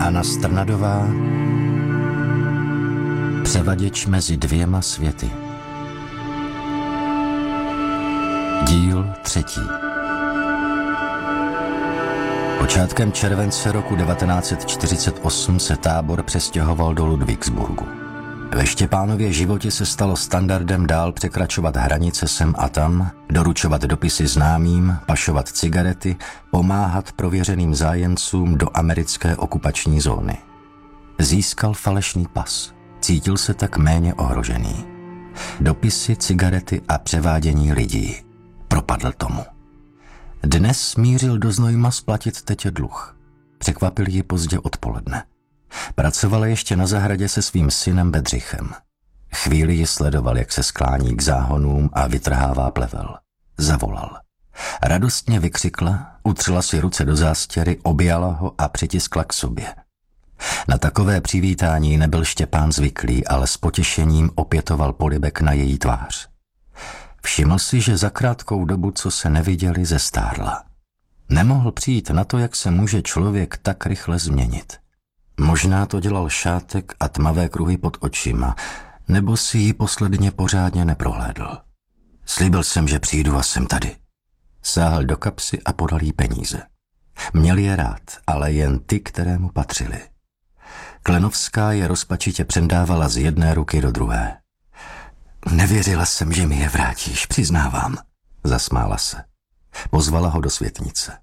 Anna Strnadová, Převaděč mezi dvěma světy. Díl 3. Počátkem července roku 1948 se tábor přestěhoval do Ludvíksburgu. Ve Štěpánově životě se stalo standardem dál překračovat hranice sem a tam, doručovat dopisy známým, pašovat cigarety, pomáhat prověřeným zájemcům do americké okupační zóny. Získal falešný pas. Cítil se tak méně ohrožený. Dopisy, cigarety a převádění lidí. Propadl tomu. Dnes mířil do Znojma splatit tetě dluh. Překvapil ji pozdě odpoledne. Pracovala ještě na zahradě se svým synem Bedřichem. Chvíli ji sledoval, jak se sklání k záhonům a vytrhává plevel. Zavolal. Radostně vykřikla, utřela si ruce do zástěry, objala ho a přitiskla k sobě. Na takové přivítání nebyl Štěpán zvyklý, ale s potěšením opětoval polibek na její tvář. Všiml si, že za krátkou dobu, co se neviděli, zestárla. Nemohl přijít na to, jak se může člověk tak rychle změnit. Možná to dělal šátek a tmavé kruhy pod očima, nebo si ji posledně pořádně neprohlédl. Slíbil jsem, že přijdu a jsem tady. Sáhl do kapsy a podal jí peníze. Měl je rád, ale jen ty, které mu patřily. Klenovská je rozpačitě přendávala z jedné ruky do druhé. Nevěřila jsem, že mi je vrátíš, přiznávám, zasmála se. Pozvala ho do světnice.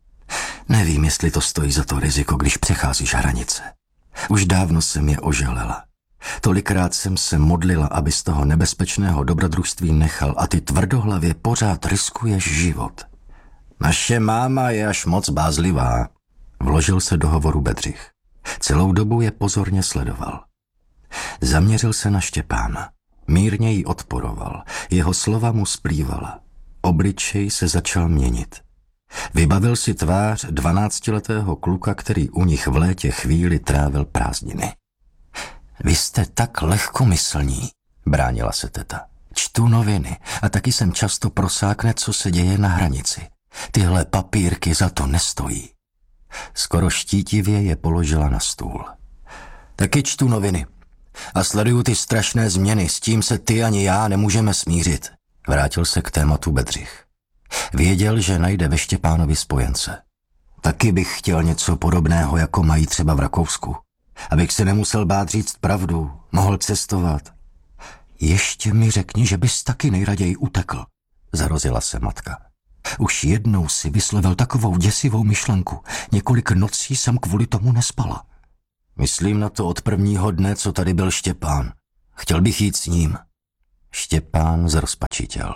Nevím, jestli to stojí za to riziko, když přecházíš hranice. Už dávno jsem je oželela. Tolikrát jsem se modlila, aby z toho nebezpečného dobrodružství nechal a ty tvrdohlavě pořád riskuješ život. Naše máma je až moc bázlivá, vložil se do hovoru Bedřich. Celou dobu je pozorně sledoval. Zaměřil se na Štěpána. Mírně jí odporoval. Jeho slova mu splývala. Obličej se začal měnit. Vybavil si tvář 12letého kluka, který u nich v létě chvíli trávil prázdniny. Vy jste tak lehkomyslní, bránila se teta. Čtu noviny a taky jsem často prosákne, co se děje na hranici. Tyhle papírky za to nestojí. Skoro štítivě je položila na stůl. Taky čtu noviny a sleduju ty strašné změny, s tím se ty ani já nemůžeme smířit. Vrátil se k tématu Bedřich. Věděl, že najde ve Štěpánovi spojence. Taky bych chtěl něco podobného, jako mají třeba v Rakousku. Abych se nemusel bát říct pravdu, mohl cestovat. Ještě mi řekni, že bys taky nejraději utekl, zarozila se matka. Už jednou si vyslovil takovou děsivou myšlenku. Několik nocí jsem kvůli tomu nespala. Myslím na to od prvního dne, co tady byl Štěpán. Chtěl bych jít s ním. Štěpán zrozpačitěl.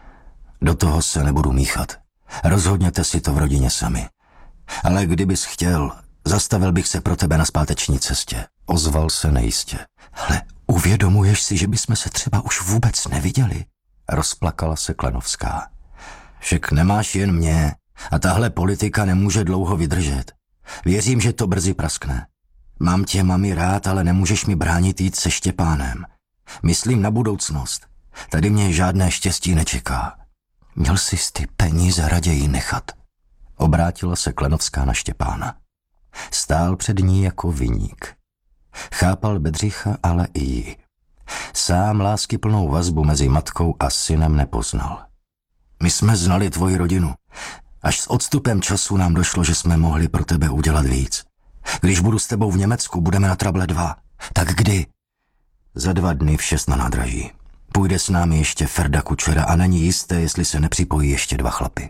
Do toho se nebudu míchat. Rozhodněte si to v rodině sami. Ale kdybys chtěl, zastavil bych se pro tebe na zpáteční cestě. Ozval se nejistě. Ale uvědomuješ si, že bychom se třeba už vůbec neviděli? Rozplakala se Klenovská. Však nemáš jen mě a tahle politika nemůže dlouho vydržet. Věřím, že to brzy praskne. Mám tě, mami, rád, ale nemůžeš mi bránit jít se Štěpánem. Myslím na budoucnost. Tady mě žádné štěstí nečeká. Měl jsi ty peníze raději nechat. Obrátila se Klenovská na Štěpána. Stál před ní jako viník. Chápal Bedřicha, ale i ji. Sám láskyplnou vazbu mezi matkou a synem nepoznal. My jsme znali tvoji rodinu. Až s odstupem času nám došlo, že jsme mohli pro tebe udělat víc. Když budu s tebou v Německu, budeme na Trable 2. Tak kdy? Za 2 dny v 6 na nádraží. Půjde s námi ještě Ferda Kučera a není jisté, jestli se nepřipojí ještě 2 chlapy.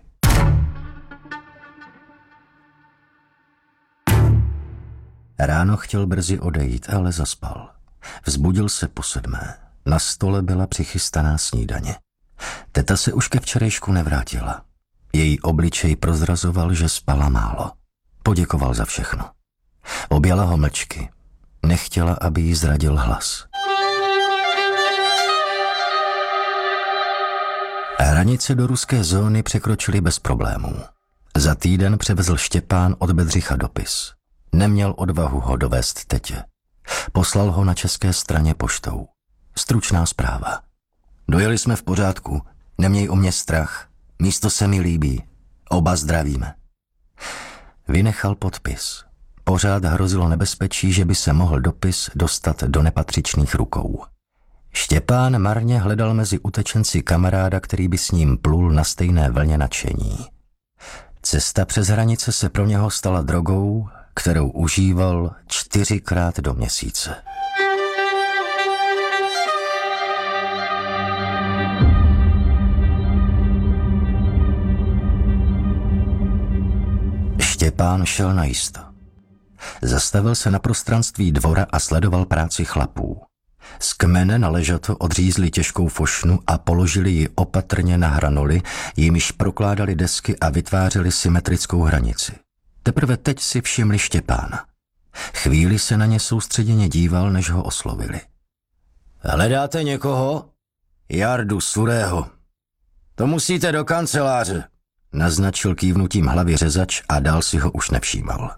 Ráno chtěl brzy odejít, ale zaspal. Vzbudil se po 7. Na stole byla přichystaná snídaně. Teta se už ke včerejšku nevrátila. Její obličej prozrazoval, že spala málo. Poděkoval za všechno. Objala ho mlčky. Nechtěla, aby jí zradil hlas. Hranice do ruské zóny překročili bez problémů. Za týden převezl Štěpán od Bedřicha dopis. Neměl odvahu ho dovést tetě. Poslal ho na české straně poštou. Stručná zpráva. Dojeli jsme v pořádku, neměj o mě strach, místo se mi líbí, oba zdravíme. Vynechal podpis. pořád hrozilo nebezpečí, že by se mohl dopis dostat do nepatřičných rukou. Štěpán marně hledal mezi utečenci kamaráda, který by s ním plul na stejné vlně nadšení. Cesta přes hranice se pro něho stala drogou, kterou užíval 4krát do měsíce. Štěpán šel najisto. Zastavil se na prostranství dvora a sledoval práci chlapů. Z kmene na ležato odřízli těžkou fošnu a položili ji opatrně na hranoli, jimiž prokládali desky a vytvářeli symetrickou hranici. Teprve teď si všimli Štěpána. Chvíli se na ně soustředěně díval, než ho oslovili. Hledáte někoho? Jardu Surého. To musíte do kanceláře, naznačil kývnutím hlavy řezač a dál si ho už nevšímal.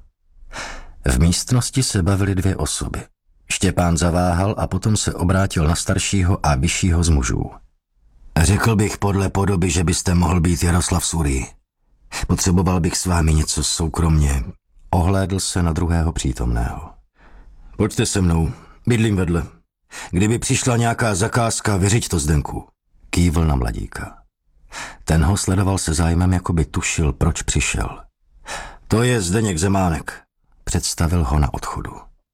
V místnosti se bavily 2 osoby. Štěpán zaváhal a potom se obrátil na staršího a vyššího z mužů. Řekl bych podle podoby, že byste mohl být Jaroslav Surý. Potřeboval bych s vámi něco soukromně. Ohlédl se na druhého přítomného. Pojďte se mnou, bydlím vedle. Kdyby přišla nějaká zakázka, vyřiď to, Zdenku. Kývl na mladíka. Ten ho sledoval se zájmem, jako by tušil, proč přišel. To je Zdeněk Zemánek. Představil ho na odchodu.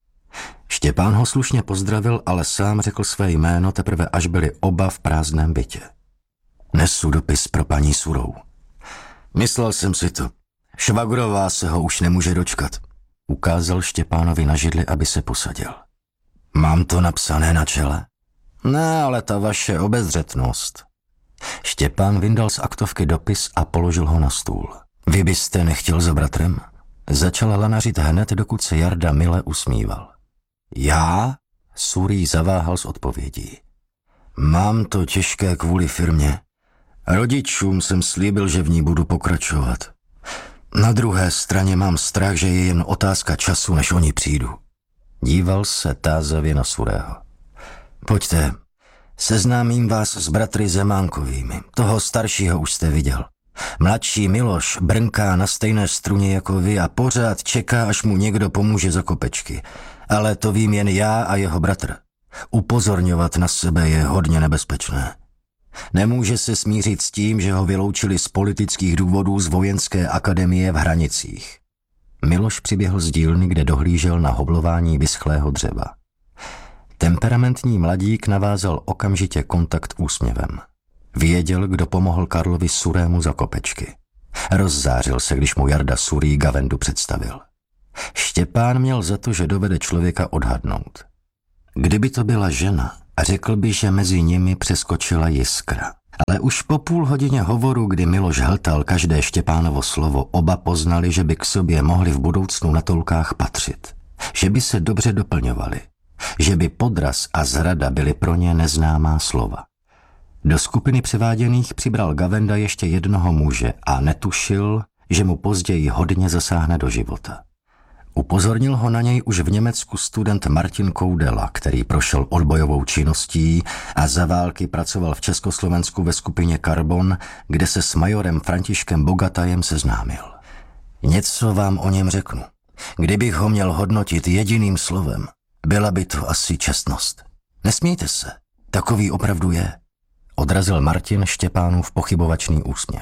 Štěpán ho slušně pozdravil, ale sám řekl své jméno teprve, až byli oba v prázdném bytě. Nesu dopis pro paní Surou. Myslel jsem si to. Švagrová se ho už nemůže dočkat. Ukázal Štěpánovi na židli, aby se posadil. Mám to napsané na čele? Ne, ale ta vaše obezřetnost. Štěpán vyndal z aktovky dopis a položil ho na stůl. Vy byste nechtěl za bratrem? Začala lanařit hned, dokud se Jarda mile usmíval. Já? Surý zaváhal s odpovědí. Mám to těžké kvůli firmě. Rodičům jsem slíbil, že v ní budu pokračovat. Na druhé straně mám strach, že je jen otázka času, než oni přijdu. Díval se tázavě na Surého. Pojďte, seznámím vás s bratry Zemánkovými. Toho staršího už jste viděl. Mladší Miloš brnká na stejné struně jako vy a pořád čeká, až mu někdo pomůže za kopečky. Ale to vím jen já a jeho bratr. Upozorňovat na sebe je hodně nebezpečné. Nemůže se smířit s tím, že ho vyloučili z politických důvodů z vojenské akademie v Hranicích. Miloš přiběhl z dílny, kde dohlížel na hoblování vyschlého dřeva. Temperamentní mladík navázal okamžitě kontakt úsměvem. Věděl, kdo pomohl Karlovi Surému za kopečky. Rozzářil se, když mu Jarda Surý Gavendu představil. Štěpán měl za to, že dovede člověka odhadnout. Kdyby to byla žena, řekl by, že mezi nimi přeskočila jiskra. Ale už po půl hodině hovoru, kdy Miloš hltal každé Štěpánovo slovo, oba poznali, že by k sobě mohli v budoucnu na toulkách patřit. Že by se dobře doplňovali. Že by podraz a zrada byly pro ně neznámá slova. Do skupiny převáděných přibral Gavenda ještě jednoho muže a netušil, že mu později hodně zasáhne do života. Upozornil ho na něj už v Německu student Martin Koudela, který prošel odbojovou činností a za války pracoval v Československu ve skupině Karbon, kde se s majorem Františkem Bogatajem seznámil. Něco vám o něm řeknu. Kdybych ho měl hodnotit jediným slovem, byla by to asi čestnost. Nesmějte se, takový opravdu je. Odrazil Martin Štěpánův pochybovačný úsměv.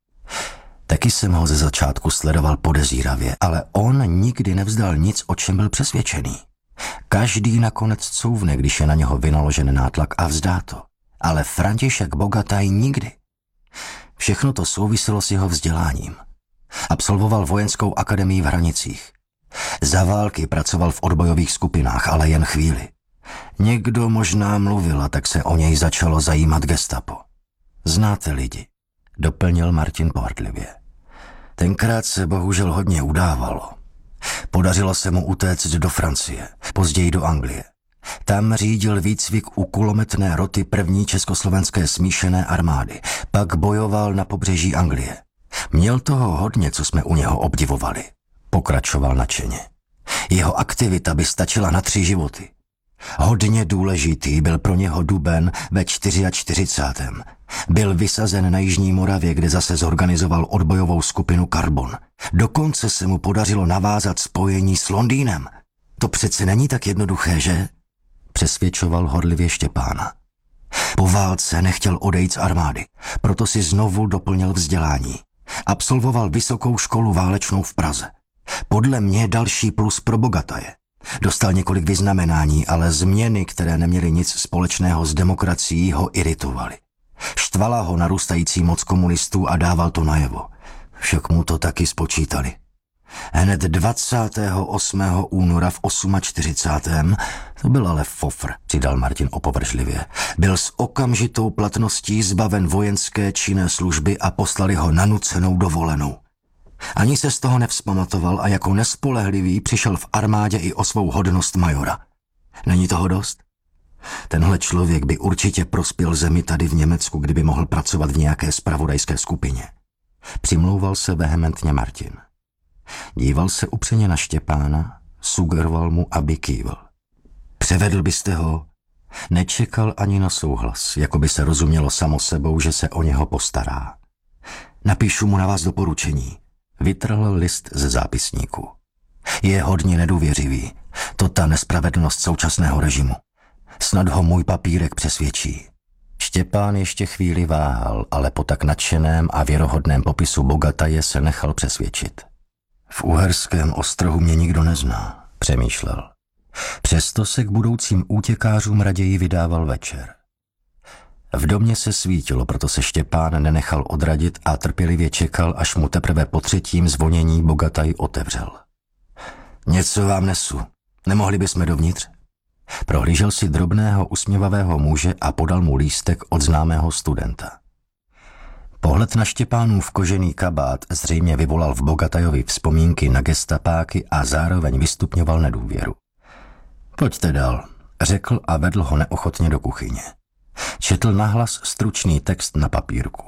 Taky jsem ho ze začátku sledoval podezíravě, ale on nikdy nevzdal nic, o čem byl přesvědčený. Každý nakonec couvne, když je na něho vynaložen nátlak a vzdá to. Ale František Bogataj nikdy. Všechno to souviselo s jeho vzděláním. Absolvoval vojenskou akademii v Hranicích. Za války pracoval v odbojových skupinách, ale jen chvíli. Někdo možná mluvil a tak se o něj začalo zajímat gestapo. Znáte lidi, doplnil Martin pohrdlivě. Tenkrát se bohužel hodně udávalo. Podařilo se mu utéct do Francie, později do Anglie. Tam řídil výcvik u kulometné roty první československé smíšené armády, pak bojoval na pobřeží Anglie. Měl toho hodně, co jsme u něho obdivovali, pokračoval nadšeně. Jeho aktivita by stačila na 3 životy. Hodně důležitý byl pro něho duben ve 44. Byl vysazen na Jižní Moravě, kde zase zorganizoval odbojovou skupinu Karbon. Dokonce se mu podařilo navázat spojení s Londýnem. To přece není tak jednoduché, že? Přesvědčoval horlivě Štěpána. Po válce nechtěl odejít z armády, proto si znovu doplnil vzdělání. Absolvoval vysokou školu válečnou v Praze. Podle mě další plus pro Bogataje. Dostal několik vyznamenání, ale změny, které neměly nic společného s demokracií, ho iritovaly. Štvala ho narůstající moc komunistů a dával to najevo. Však mu to taky spočítali. Hned 28. února v 48. To byl ale fofr, přidal Martin opovržlivě. Byl s okamžitou platností zbaven vojenské činné služby a poslali ho na nucenou dovolenou. Ani se z toho nevzpamatoval a jako nespolehlivý přišel v armádě i o svou hodnost majora. Není toho dost? Tenhle člověk by určitě prospěl zemi tady v Německu, kdyby mohl pracovat v nějaké zpravodajské skupině. Přimlouval se vehementně Martin. Díval se upřeně na Štěpána, sugeroval mu, aby kývl. Převedl byste ho? Nečekal ani na souhlas, jako by se rozumělo samo sebou, že se o něho postará. Napíšu mu na vás doporučení. Vytrhl list ze zápisníku. Je hodně nedůvěřivý. To ta nespravedlnost současného režimu. Snad ho můj papírek přesvědčí. Štěpán ještě chvíli váhal, ale po tak nadšeném a věrohodném popisu Bogataje se nechal přesvědčit. V Uherském Ostrohu mě nikdo nezná, přemýšlel. Přesto se k budoucím útěkářům raději vydával večer. V domě se svítilo, proto se Štěpán nenechal odradit a trpělivě čekal, až mu teprve po třetím zvonění Bogataj otevřel. Něco vám nesu. Nemohli bychom dovnitř? Prohlížel si drobného usměvavého muže a podal mu lístek od známého studenta. Pohled na Štěpánův kožený kabát zřejmě vyvolal v Bogatajovi vzpomínky na gestapáky a zároveň vystupňoval nedůvěru. Pojďte dál, řekl a vedl ho neochotně do kuchyně. Četl nahlas stručný text na papírku.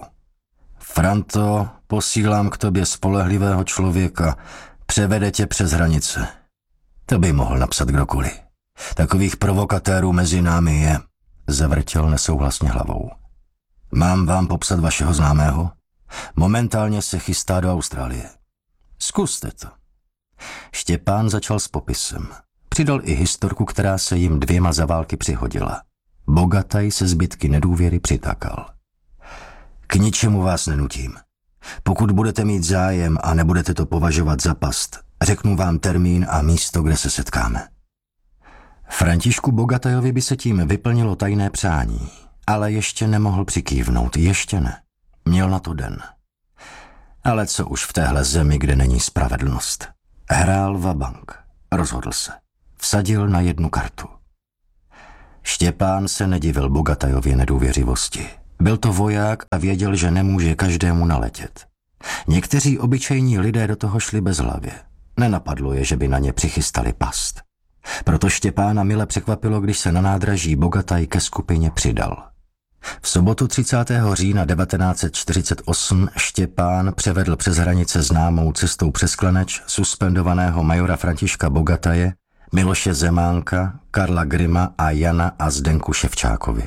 Franto, posílám k tobě spolehlivého člověka, převede tě přes hranice. To by mohl napsat kdokoliv. Takových provokatérů mezi námi je, zavrtěl nesouhlasně hlavou. Mám vám popsat vašeho známého? Momentálně se chystá do Austrálie. Zkuste to. Štěpán začal s popisem. Přidal i historku, která se jim dvěma za války přihodila. Bogataj se zbytky nedůvěry přitakal. K ničemu vás nenutím. Pokud budete mít zájem a nebudete to považovat za past, řeknu vám termín a místo, kde se setkáme. Františku Bogatajovi by se tím vyplnilo tajné přání, ale ještě nemohl přikývnout, ještě ne. Měl na to den. Ale co už v téhle zemi, kde není spravedlnost. Hrál vabank, rozhodl se. Vsadil na jednu kartu. Štěpán se nedivil Bogatajově nedůvěřivosti. Byl to voják a věděl, že nemůže každému naletět. Někteří obyčejní lidé do toho šli bezhlavě. Nenapadlo je, že by na ně přichystali past. Proto Štěpána mile překvapilo, když se na nádraží Bogataj ke skupině přidal. V sobotu 30. října 1948 Štěpán převedl přes hranice známou cestou přes Kleneč suspendovaného majora Františka Bogataje, Miloše Zemánka, Karla Grima a Jana a Zdenku Ševčákovi.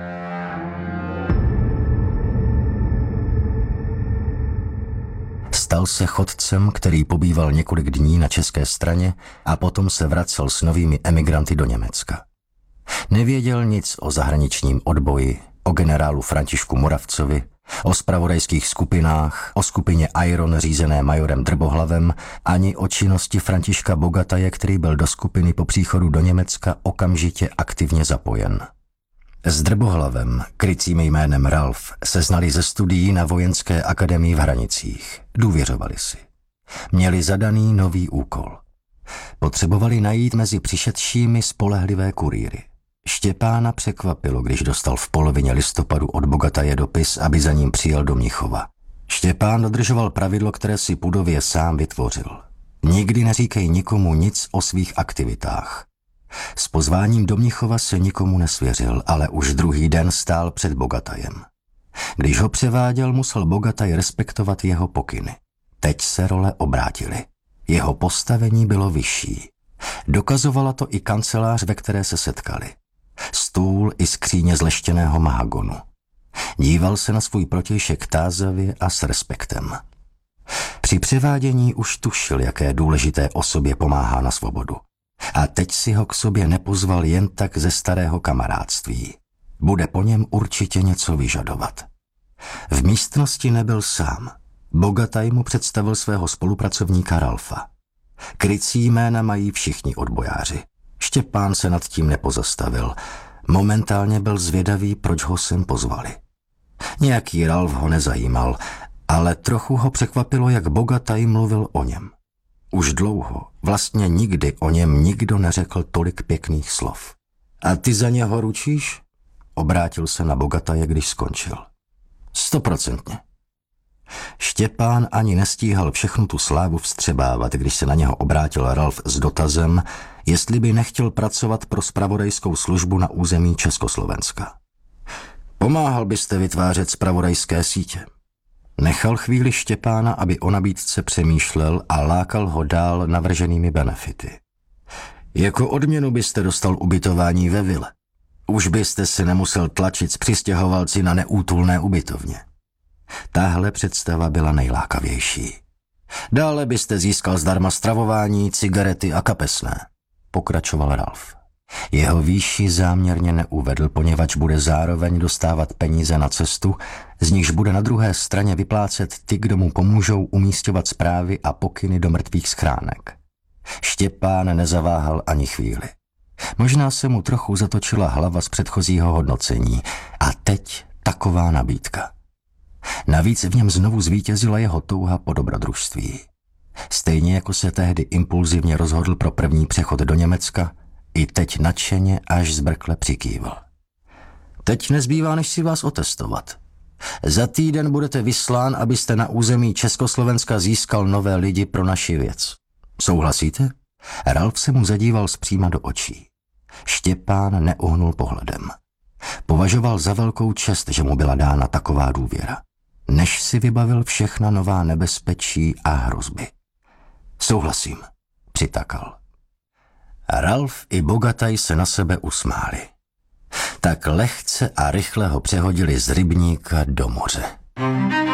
Stal se chodcem, který pobýval několik dní na české straně a potom se vracel s novými emigranty do Německa. Nevěděl nic o zahraničním odboji, o generálu Františku Moravcovi, o zpravodajských skupinách, o skupině Iron řízené majorem Drbohlavem, ani o činnosti Františka Bogataje, který byl do skupiny po příchodu do Německa okamžitě aktivně zapojen. S Drbohlavem, krycím jménem Ralf, se znali ze studií na vojenské akademii v Hranicích. Důvěřovali si. Měli zadaný nový úkol. Potřebovali najít mezi přišedšími spolehlivé kurýry. Štěpána překvapilo, když dostal v polovině listopadu od Bogataje dopis, aby za ním přijel do Mnichova. Štěpán dodržoval pravidlo, které si pudově sám vytvořil. Nikdy neříkej nikomu nic o svých aktivitách. S pozváním do Mnichova se nikomu nesvěřil, ale už druhý den stál před Bogatajem. Když ho převáděl, musel Bogataj respektovat jeho pokyny. Teď se role obrátily. Jeho postavení bylo vyšší. Dokazovala to i kancelář, ve které se setkali. Stůl i skříně z leštěného mahagonu. Díval se na svůj protějšek tázavě a s respektem. Při převádění už tušil, jaké důležité osobě pomáhá na svobodu. A teď si ho k sobě nepozval jen tak ze starého kamarádství. Bude po něm určitě něco vyžadovat. V místnosti nebyl sám. Bogataj mu představil svého spolupracovníka Ralfa. Krycí jména mají všichni odbojáři. Štěpán se nad tím nepozastavil. Momentálně byl zvědavý, proč ho sem pozvali. Nějaký Ralf ho nezajímal, ale trochu ho překvapilo, jak Bogataj mluvil o něm. Už dlouho, vlastně nikdy o něm nikdo neřekl tolik pěkných slov. A ty za něho ručíš? Obrátil se na Bogataje, když skončil. 100%. Štěpán ani nestíhal všechnu tu slávu vstřebávat, když se na něho obrátil Ralf s dotazem, jestli by nechtěl pracovat pro zpravodajskou službu na území Československa. Pomáhal byste vytvářet zpravodajské sítě. Nechal chvíli Štěpána, aby o nabídce přemýšlel a lákal ho dál navrženými benefity. Jako odměnu byste dostal ubytování ve vile. Už byste se nemusel tlačit s přistěhovalci na neútulné ubytovně. Tahle představa byla nejlákavější. Dále byste získal zdarma stravování, cigarety a kapesné, pokračoval Ralf. Jeho výši záměrně neuvedl, poněvadž bude zároveň dostávat peníze na cestu, z nichž bude na druhé straně vyplácet ty, kdo mu pomůžou umísťovat zprávy a pokyny do mrtvých schránek. Štěpán nezaváhal ani chvíli. Možná se mu trochu zatočila hlava z předchozího hodnocení a teď taková nabídka. Navíc v něm znovu zvítězila jeho touha po dobrodružství. Stejně jako se tehdy impulzivně rozhodl pro první přechod do Německa, i teď nadšeně až zbrkle přikývl. Teď nezbývá, než si vás otestovat. Za týden budete vyslán, abyste na území Československa získal nové lidi pro naši věc. Souhlasíte? Ralf se mu zadíval zpříma do očí. Štěpán neuhnul pohledem. Považoval za velkou čest, že mu byla dána taková důvěra, než si vybavil všechna nová nebezpečí a hrozby. Souhlasím, přitakal. Ralf i Bogataj se na sebe usmáli. Tak lehce a rychle ho přehodili z rybníka do moře.